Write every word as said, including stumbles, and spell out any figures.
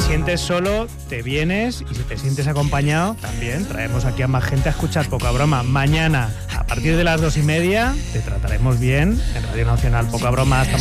sientes solo, te vienes, y si te sientes acompañado, también traemos aquí a más gente a escuchar Poca Broma. Mañana, a partir de las dos y media, te trataremos bien en Radio Nacional. Poca Broma, hasta